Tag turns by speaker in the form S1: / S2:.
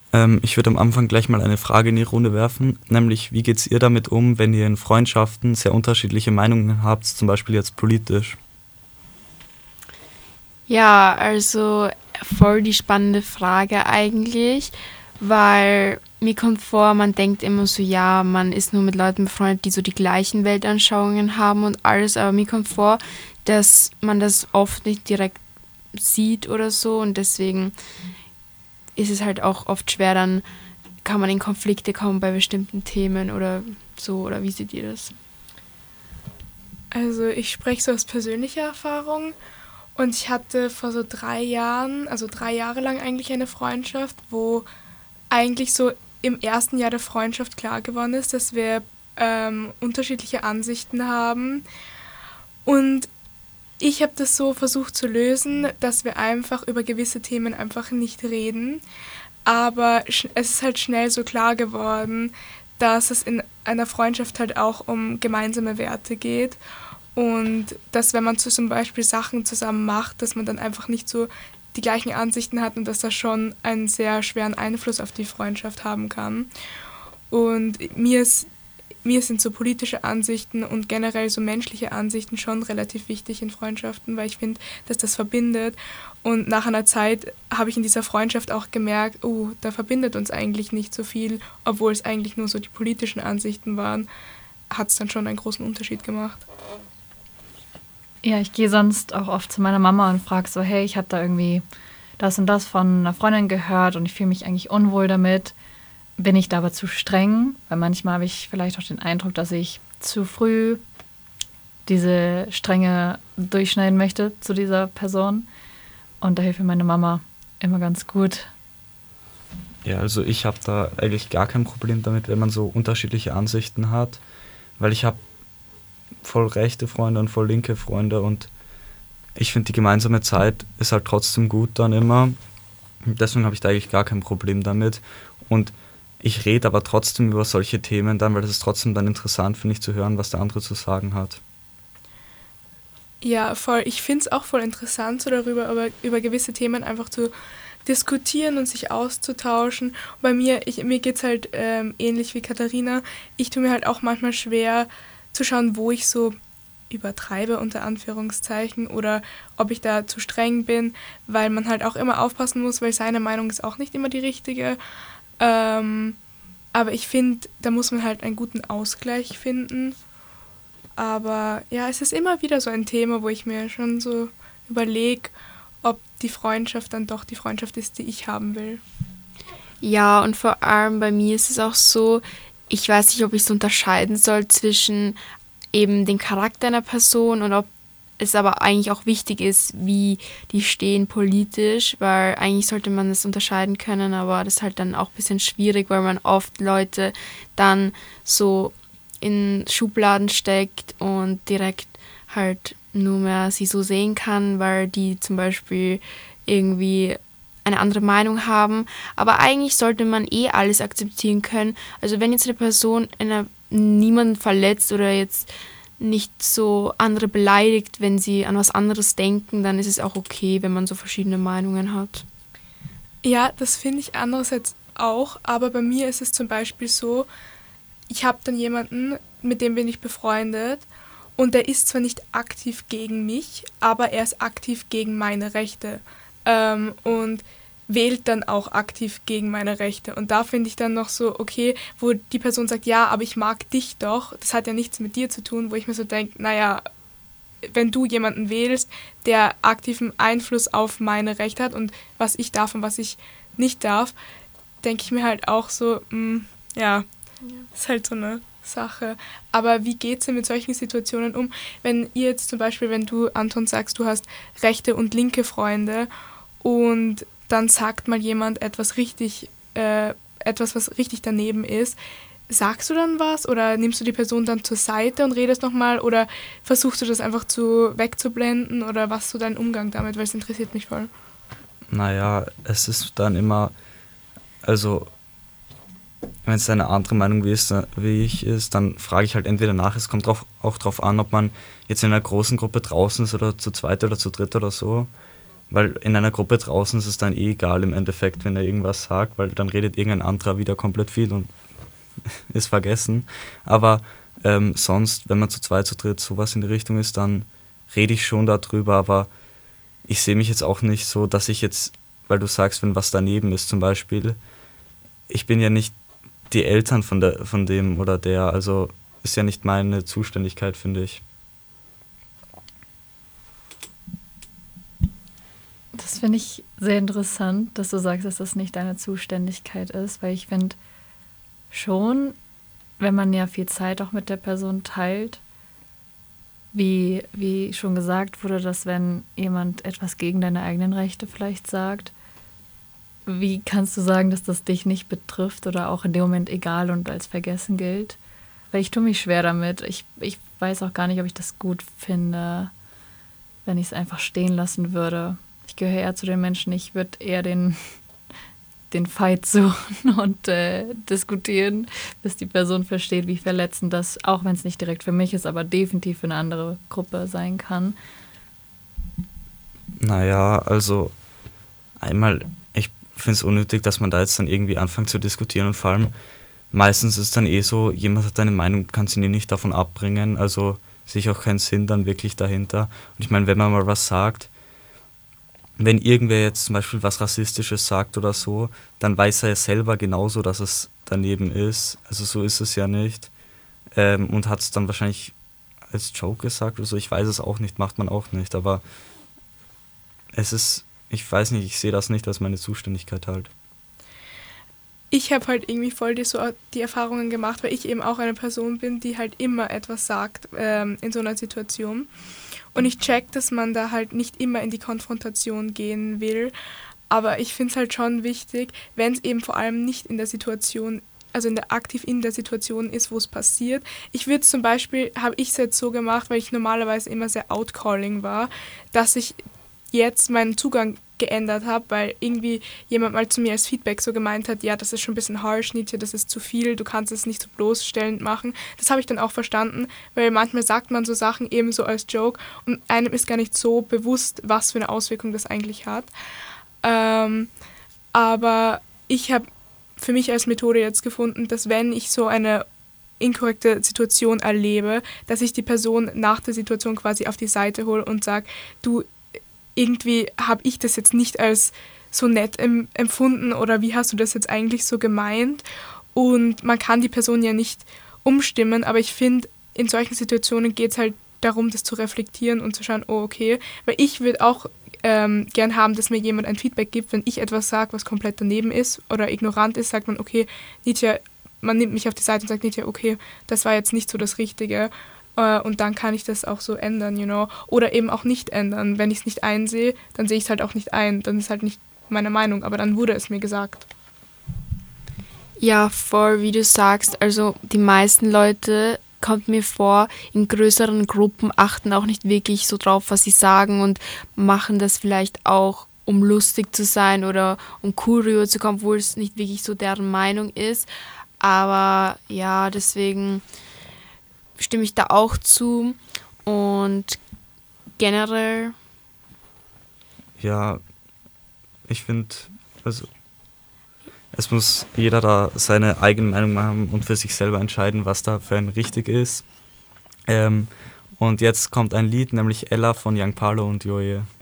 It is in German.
S1: Ich würde am Anfang gleich mal eine Frage in die Runde werfen, nämlich wie geht's ihr damit um, wenn ihr in Freundschaften sehr unterschiedliche Meinungen habt, zum Beispiel jetzt politisch?
S2: Ja, also voll die spannende Frage eigentlich, weil mir kommt vor, man denkt immer so, ja, man ist nur mit Leuten befreundet, die so die gleichen Weltanschauungen haben und alles, aber mir kommt vor, dass man das oft nicht direkt sieht oder so und deswegen ist es halt auch oft schwer, dann kann man in Konflikte kommen bei bestimmten Themen oder so, oder wie seht ihr das?
S3: Also ich spreche so aus persönlicher Erfahrung und ich hatte vor so 3 Jahren, also 3 Jahre lang eigentlich eine Freundschaft, wo eigentlich so im ersten Jahr der Freundschaft klar geworden ist, dass wir unterschiedliche Ansichten haben. Und ich habe das so versucht zu lösen, dass wir einfach über gewisse Themen einfach nicht reden. Aber es ist halt schnell so klar geworden, dass es in einer Freundschaft halt auch um gemeinsame Werte geht. Und dass wenn man zum Beispiel Sachen zusammen macht, dass man dann einfach nicht so die gleichen Ansichten hat und dass das schon einen sehr schweren Einfluss auf die Freundschaft haben kann. Und mir sind so politische Ansichten und generell so menschliche Ansichten schon relativ wichtig in Freundschaften, weil ich finde, dass das verbindet. Und nach einer Zeit habe ich in dieser Freundschaft auch gemerkt, oh, da verbindet uns eigentlich nicht so viel, obwohl es eigentlich nur so die politischen Ansichten waren, hat es dann schon einen großen Unterschied gemacht.
S4: Ja, ich gehe sonst auch oft zu meiner Mama und frage so, hey, ich habe da irgendwie das und das von einer Freundin gehört und ich fühle mich eigentlich unwohl damit. Bin ich da aber zu streng? Weil manchmal habe ich vielleicht auch den Eindruck, dass ich zu früh diese Strenge durchschneiden möchte zu dieser Person. Und da hilft mir meine Mama immer ganz gut.
S1: Ja, also ich habe da eigentlich gar kein Problem damit, wenn man so unterschiedliche Ansichten hat, weil ich habe voll rechte Freunde und voll linke Freunde und ich finde, die gemeinsame Zeit ist halt trotzdem gut dann immer. Deswegen habe ich da eigentlich gar kein Problem damit. Und ich rede aber trotzdem über solche Themen dann, weil das ist trotzdem dann interessant, finde ich, zu hören, was der andere zu sagen hat.
S3: Ja, voll. Ich finde es auch voll interessant, so darüber, aber über gewisse Themen einfach zu diskutieren und sich auszutauschen. Und mir geht es halt ähnlich wie Katharina. Ich tue mir halt auch manchmal schwer zu schauen, wo ich so übertreibe, unter Anführungszeichen, oder ob ich da zu streng bin, weil man halt auch immer aufpassen muss, weil seine Meinung ist auch nicht immer die richtige. Aber ich finde, da muss man halt einen guten Ausgleich finden. Aber ja, es ist immer wieder so ein Thema, wo ich mir schon so überlege, ob die Freundschaft dann doch die Freundschaft ist, die ich haben will.
S2: Ja, und vor allem bei mir ist es auch so, ich weiß nicht, ob ich es unterscheiden soll zwischen eben dem Charakter einer Person und ob es aber eigentlich auch wichtig ist, wie die stehen politisch, weil eigentlich sollte man das unterscheiden können, aber das ist halt dann auch ein bisschen schwierig, weil man oft Leute dann so in Schubladen steckt und direkt halt nur mehr sie so sehen kann, weil die zum Beispiel irgendwie eine andere Meinung haben. Aber eigentlich sollte man alles akzeptieren können. Also wenn jetzt eine Person niemanden verletzt oder jetzt nicht so andere beleidigt, wenn sie an was anderes denken, dann ist es auch okay, wenn man so verschiedene Meinungen hat.
S3: Ja, das finde ich andererseits auch, aber bei mir ist es zum Beispiel so, ich habe dann jemanden, mit dem bin ich befreundet und der ist zwar nicht aktiv gegen mich, aber er ist aktiv gegen meine Rechte und wählt dann auch aktiv gegen meine Rechte. Und da finde ich dann noch so, okay, wo die Person sagt, ja, aber ich mag dich doch, das hat ja nichts mit dir zu tun, wo ich mir so denke, naja, wenn du jemanden wählst, der aktiven Einfluss auf meine Rechte hat und was ich darf und was ich nicht darf, denke ich mir halt auch so, ja, ist halt so eine Sache. Aber wie geht es denn mit solchen Situationen um, wenn ihr jetzt zum Beispiel, wenn du, Anton, sagst, du hast rechte und linke Freunde und dann sagt mal jemand etwas, was richtig daneben ist, sagst du dann was oder nimmst du die Person dann zur Seite und redest nochmal oder versuchst du das einfach wegzublenden oder was ist so dein Umgang damit, weil es interessiert mich voll.
S1: Naja, es ist dann immer, also wenn es eine andere Meinung wie ich ist, dann frage ich halt entweder nach, es kommt auch drauf an, ob man jetzt in einer großen Gruppe draußen ist oder zu zweit oder zu dritt oder so. Weil in einer Gruppe draußen ist es dann eh egal im Endeffekt, wenn er irgendwas sagt, weil dann redet irgendein anderer wieder komplett viel und ist vergessen. Aber sonst, wenn man zu zweit, zu dritt sowas in die Richtung ist, dann rede ich schon darüber, aber ich sehe mich jetzt auch nicht so, dass ich jetzt, weil du sagst, wenn was daneben ist zum Beispiel, ich bin ja nicht die Eltern von dem oder der, also ist ja nicht meine Zuständigkeit, finde ich.
S4: Das finde ich sehr interessant, dass du sagst, dass das nicht deine Zuständigkeit ist, weil ich finde schon, wenn man ja viel Zeit auch mit der Person teilt, wie schon gesagt wurde, dass wenn jemand etwas gegen deine eigenen Rechte vielleicht sagt, wie kannst du sagen, dass das dich nicht betrifft oder auch in dem Moment egal und als vergessen gilt? Weil ich tue mich schwer damit. Ich weiß auch gar nicht, ob ich das gut finde, wenn ich es einfach stehen lassen würde. Ich gehöre eher zu den Menschen, ich würde eher den Fight suchen und diskutieren, bis die Person versteht, wie verletzend das, auch wenn es nicht direkt für mich ist, aber definitiv für eine andere Gruppe sein kann.
S1: Naja, also einmal, ich finde es unnötig, dass man da jetzt dann irgendwie anfängt zu diskutieren und vor allem meistens ist es dann eh so, jemand hat eine Meinung, kann sie nicht davon abbringen, also sehe ich auch keinen Sinn dann wirklich dahinter. Und ich meine, wenn man mal was sagt, wenn irgendwer jetzt zum Beispiel was Rassistisches sagt oder so, dann weiß er ja selber genauso, dass es daneben ist. Also so ist es ja nicht. Und hat es dann wahrscheinlich als Joke gesagt oder so. Ich weiß es auch nicht, macht man auch nicht. Aber es ist, ich weiß nicht, ich sehe das nicht als meine Zuständigkeit halt.
S3: Ich habe halt irgendwie voll die Erfahrungen gemacht, weil ich eben auch eine Person bin, die halt immer etwas sagt in so einer Situation. Und ich check, dass man da halt nicht immer in die Konfrontation gehen will. Aber ich finde es halt schon wichtig, wenn es eben vor allem nicht in der Situation, also aktiv in der Situation ist, wo es passiert. Ich würde zum Beispiel, habe ich es jetzt so gemacht, weil ich normalerweise immer sehr outcalling war, dass ich jetzt meinen Zugang geändert habe, weil irgendwie jemand mal zu mir als Feedback so gemeint hat, ja, das ist schon ein bisschen harsh, Nitya, das ist zu viel, du kannst es nicht so bloßstellend machen. Das habe ich dann auch verstanden, weil manchmal sagt man so Sachen eben so als Joke und einem ist gar nicht so bewusst, was für eine Auswirkung das eigentlich hat. Aber ich habe für mich als Methode jetzt gefunden, dass wenn ich so eine inkorrekte Situation erlebe, dass ich die Person nach der Situation quasi auf die Seite hole und sage, du, irgendwie habe ich das jetzt nicht als so nett empfunden oder wie hast du das jetzt eigentlich so gemeint? Und man kann die Person ja nicht umstimmen, aber ich finde, in solchen Situationen geht es halt darum, das zu reflektieren und zu schauen, oh okay, weil ich würde auch gern haben, dass mir jemand ein Feedback gibt, wenn ich etwas sage, was komplett daneben ist oder ignorant ist, sagt man, okay, Nitya, man nimmt mich auf die Seite und sagt, Nitya, okay, das war jetzt nicht so das Richtige. Und dann kann ich das auch so ändern, Oder eben auch nicht ändern. Wenn ich es nicht einsehe, dann sehe ich es halt auch nicht ein. Dann ist halt nicht meine Meinung, aber dann wurde es mir gesagt.
S2: Ja, voll, wie du sagst. Also die meisten Leute, kommt mir vor, in größeren Gruppen achten auch nicht wirklich so drauf, was sie sagen und machen das vielleicht auch, um lustig zu sein oder um cool rüberzukommen, obwohl es nicht wirklich so deren Meinung ist. Aber ja, deswegen stimme ich da auch zu und generell.
S1: Ja, ich finde, also es muss jeder da seine eigene Meinung haben und für sich selber entscheiden, was da für einen richtig ist. Und jetzt kommt ein Lied, nämlich Ella von Young Parlo und Joje.